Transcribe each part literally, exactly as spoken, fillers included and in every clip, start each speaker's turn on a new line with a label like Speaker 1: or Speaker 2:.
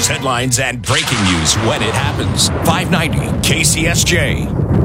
Speaker 1: Sports headlines and breaking news when it happens. five ninety K C S J.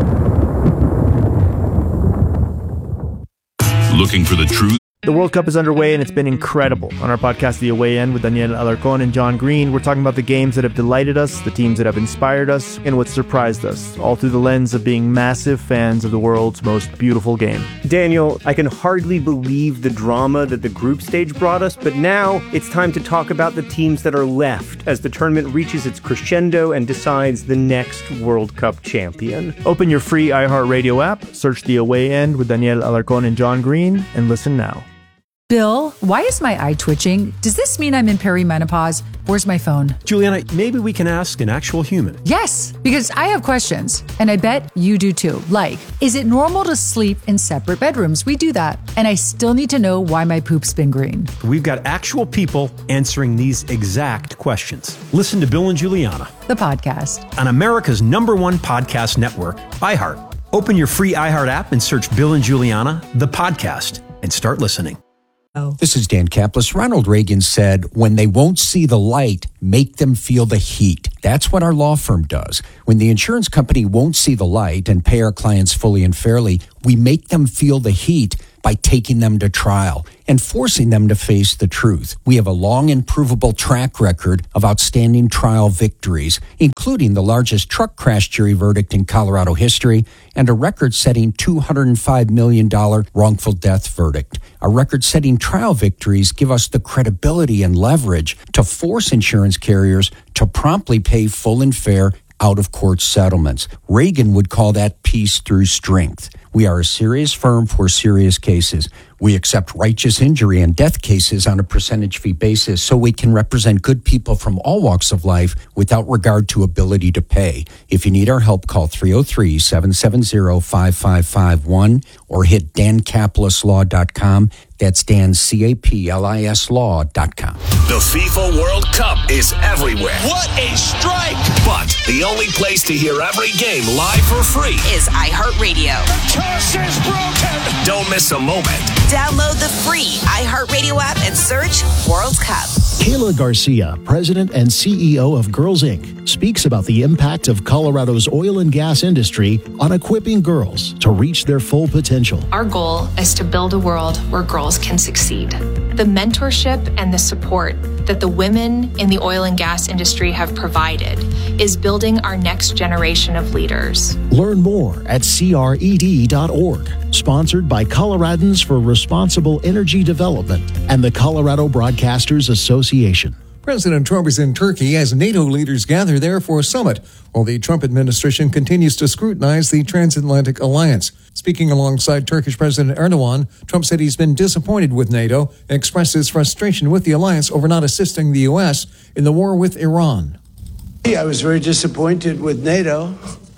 Speaker 2: Looking for the truth?
Speaker 3: The World Cup is underway and it's been incredible. On our podcast, The Away End, with Daniel Alarcón and John Green, we're talking about the games that have delighted us, the teams that have inspired us, and what surprised us, all through the lens of being massive fans of the world's most beautiful game.
Speaker 4: Daniel, I can hardly believe the drama that the group stage brought us, but now it's time to talk about the teams that are left as the tournament reaches its crescendo and decides the next World Cup champion.
Speaker 3: Open your free iHeartRadio app, search The Away End with Daniel Alarcón and John Green, and listen now.
Speaker 5: Bill, why is my eye twitching? Does this mean I'm in perimenopause? Where's my phone?
Speaker 6: Juliana, maybe we can ask an actual human.
Speaker 5: Yes, because I have questions, and I bet you do too. Like, is it normal to sleep in separate bedrooms? We do that. And I still need to know why my poop's been green.
Speaker 6: We've got actual people answering these exact questions. Listen to Bill and Juliana,
Speaker 5: the podcast,
Speaker 6: on America's number one podcast network, iHeart. Open your free iHeart app and search Bill and Juliana, the podcast, and start listening.
Speaker 7: Oh. This is Dan Kaplis. Ronald Reagan said, when they won't see the light, make them feel the heat. That's what our law firm does. When the insurance company won't see the light and pay our clients fully and fairly, we make them feel the heat by taking them to trial and forcing them to face the truth. We have a long and provable track record of outstanding trial victories, including the largest truck crash jury verdict in Colorado history and a record-setting two hundred five million dollars wrongful death verdict. Our record-setting trial victories give us the credibility and leverage to force insurance carriers to promptly pay full and fair out-of-court settlements. Reagan would call that peace through strength. We are a serious firm for serious cases. We accept righteous injury and death cases on a percentage fee basis so we can represent good people from all walks of life without regard to ability to pay. If you need our help, call three oh three, seven seven zero, five five five one or hit dan kaplis law dot com. That's Dan, C A P L I S law dot com.
Speaker 1: The FIFA World Cup is everywhere. What a strike! But the only place to hear every game live for free
Speaker 8: is iHeartRadio.
Speaker 1: The toss is broken! Don't miss a moment.
Speaker 8: Download the free iHeartRadio app and search World Cup.
Speaker 9: Kayla Garcia, president and C E O of Girls Incorporated, speaks about the impact of Colorado's oil and gas industry on equipping girls to reach their full potential.
Speaker 10: Our goal is to build a world where girls can succeed. The mentorship and the support that the women in the oil and gas industry have provided is building our next generation of leaders.
Speaker 9: Learn more at C R E D dot org. Sponsored by Coloradans for Responsible Energy Development and the Colorado Broadcasters Association.
Speaker 11: President Trump is in Turkey as NATO leaders gather there for a summit, while the Trump administration continues to scrutinize the transatlantic alliance. Speaking alongside Turkish President Erdogan, Trump said he's been disappointed with NATO and expressed his frustration with the alliance over not assisting the U S in the war with Iran.
Speaker 12: I was very disappointed with NATO,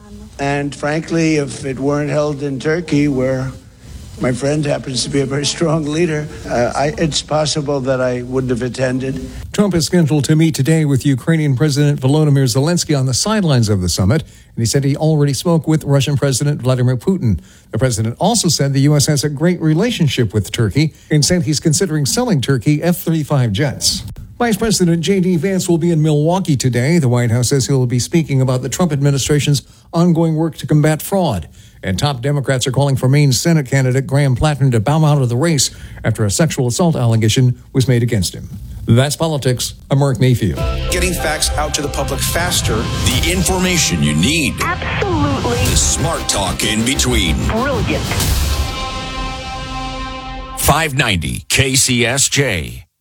Speaker 12: and frankly, if it weren't held in Turkey, where my friend happens to be a very strong leader, Uh, I, it's possible that I wouldn't have attended.
Speaker 11: Trump is scheduled to meet today with Ukrainian President Volodymyr Zelensky on the sidelines of the summit, and he said he already spoke with Russian President Vladimir Putin. The president also said the U S has a great relationship with Turkey and said he's considering selling Turkey F thirty-five jets. Vice President J D. Vance will be in Milwaukee today. The White House says he'll be speaking about the Trump administration's ongoing work to combat fraud. And top Democrats are calling for Maine Senate candidate Graham Plattner to bow out of the race after a sexual assault allegation was made against him. That's politics. I'm Mark Mayfield.
Speaker 13: Getting facts out to the public faster.
Speaker 1: The information you need.
Speaker 8: Absolutely.
Speaker 1: The smart talk in between.
Speaker 8: Brilliant.
Speaker 1: five ninety K C S J.